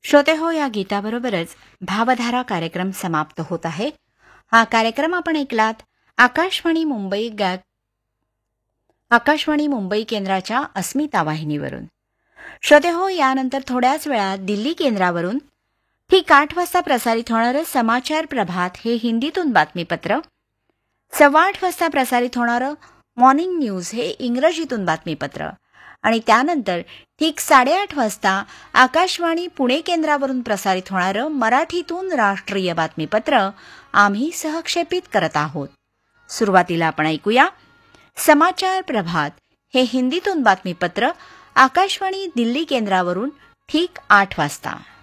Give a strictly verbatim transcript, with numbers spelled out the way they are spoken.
श्रोते हो, या गीताबरोबरच भावधारा कार्यक्रम समाप्त होत आहे. हा कार्यक्रम आपण ऐकलात आकाशवाणी मुंबई गा आकाशवाणी मुंबई केंद्राच्या अस्मिता वाहिनीवरून. श्रोते हो, यानंतर थोड्याच वेळात दिल्ली केंद्रावरून ठीक आठ वाजता प्रसारित होणारं समाचार प्रभात हे हिंदीतून बातमीपत्र, सव्वा आठ वाजता प्रसारित होणारं मॉर्निंग न्यूज हे इंग्रजीतून बातमीपत्र आणि त्यानंतर ठीक साडेआठ वाजता आकाशवाणी पुणे केंद्रावरून प्रसारित होणारं मराठीतून राष्ट्रीय बातमीपत्र आम्ही सहक्षेपित करत आहोत. सुरुवातीला आपण ऐकूया समाचार प्रभात हे हिंदीतून बातमीपत्र आकाशवाणी दिल्ली केंद्रावरून ठीक आठ वाजता.